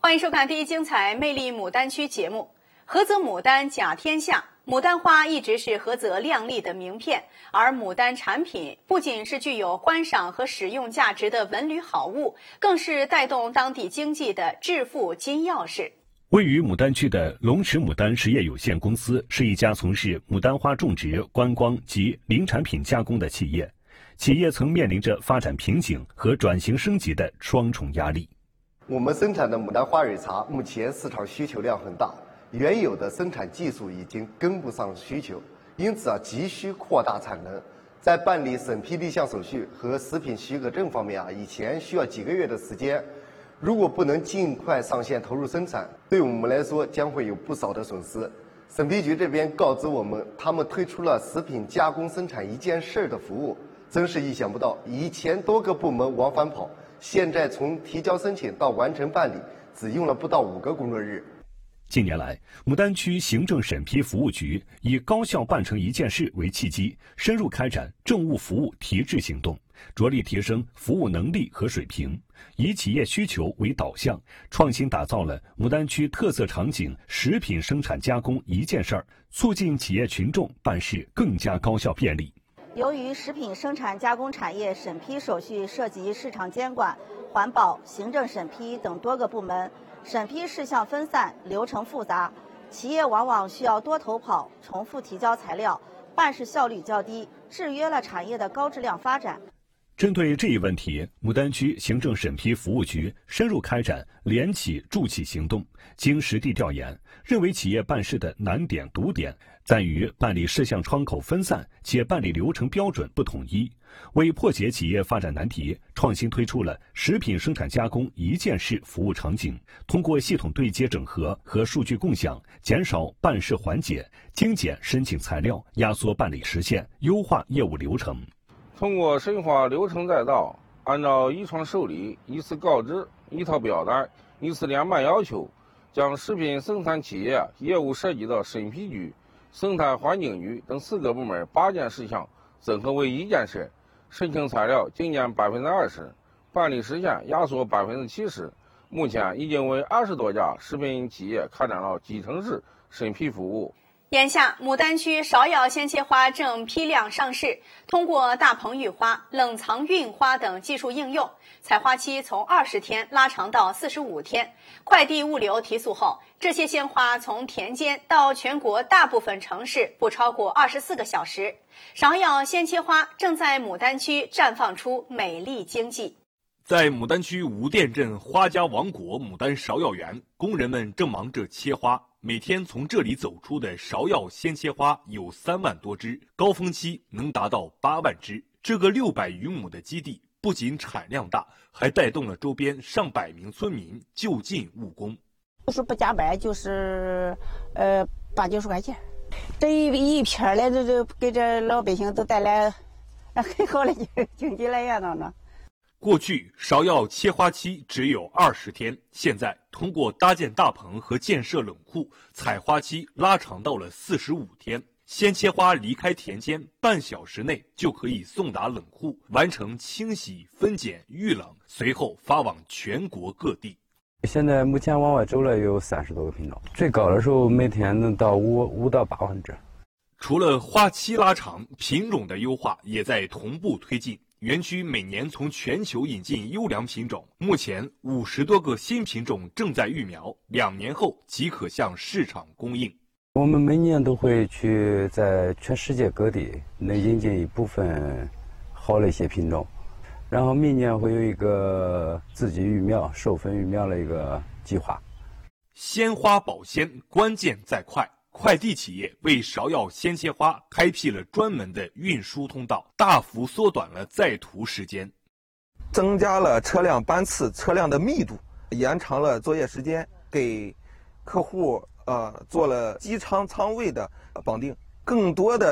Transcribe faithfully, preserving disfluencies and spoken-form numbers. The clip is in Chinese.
欢迎收看第一精彩魅力牡丹区节目。菏泽牡丹甲天下，牡丹花一直是菏泽亮丽的名片，而牡丹产品不仅是具有观赏和使用价值的文旅好物，更是带动当地经济的致富金钥匙。 位于牡丹区的龙池牡丹实业有限公司是一家从事牡丹花种植、观光及林产品加工的企业，企业曾面临着发展瓶颈和转型升级的双重压力。 我们生产的牡丹花蕊茶目前市场需求量很大，原有的生产技术已经跟不上需求，因此啊，急需扩大产能。在办理审批立项手续和食品许可证方面啊，以前需要几个月的时间，如果不能尽快上线投入生产，对我们来说将会有不少的损失。审批局这边告知我们，他们推出了食品加工生产一件事的服务，真是意想不到。以前多个部门往返跑，现在从提交申请到完成办理，只用了不到五个工作日。 近年来，牡丹区行政审批服务局以高效办成一件事为契机，深入开展政务服务提质行动，着力提升服务能力和水平，以企业需求为导向，创新打造了牡丹区特色场景食品生产加工一件事儿，促进企业群众办事更加高效便利。 由于食品生产加工产业审批手续涉及市场监管、环保、行政审批等多个部门，审批事项分散，流程复杂，企业往往需要多头跑，重复提交材料，办事效率较低，制约了产业的高质量发展。 针对这一问题，牡丹区行政审批服务局深入开展联企助企行动，经实地调研，认为企业办事的难点堵点在于办理事项窗口分散，且办理流程标准不统一。为破解企业发展难题，创新推出了食品生产加工一件事服务场景，通过系统对接整合和数据共享，减少办事环节，精简申请材料，压缩办理时限，优化业务流程。 通过深化流程再造，按照一窗受理、一次告知、一套表单、一次联办要求，将食品生产企业业务涉及的审批局、生态环境局等四个部门八件事项整合为一件事，申请材料精简百分之二十，办理时限压缩百分之七十。目前已经为二十多家食品企业开展了几城市审批服务。 眼下，牡丹区芍药鲜切花正批量上市，通过大棚育花、冷藏运花等技术应用，采花期从二十天拉长到四十五天。快递物流提速后，这些鲜花从田间到全国大部分城市不超过二十四个小时。芍药鲜切花正在牡丹区绽放出美丽经济。 在牡丹区吴店镇花家王国牡丹芍药园，工人们正忙着切花。每天从这里走出的芍药鲜切花有三万多只，高峰期能达到八万只。这个六百余亩的基地不仅产量大，还带动了周边上百名村民就近务工。 就是不加班，就是呃八九十块钱，这一一片来这这给这老百姓都带来很好的经济来源当中。 过去芍药切花期只有二十天，现在通过搭建大棚和建设冷库，采花期拉长到了四十五天。鲜切花离开田间半小时内就可以送达冷库，完成清洗、分拣、预冷，随后发往全国各地。 现在目前往外走了有三十多个品种，最高的时候每天能到五五到八万只。 除了花期拉长，品种的优化也在同步推进。园区每年从全球引进优良品种，目前五十多个新品种正在育苗，两年后即可向市场供应。 我们每年都会去在全世界各地能引进一部分好的一些品种，然后明年会有一个自己育苗、授粉育苗的一个计划。 鲜花保鲜，关键在快。快递企业为芍药鲜切花开辟了专门的运输通道，大幅缩短了在途时间， 增加了车辆班次、车辆的密度，延长了作业时间，给客户呃做了机舱仓位的绑定，更多的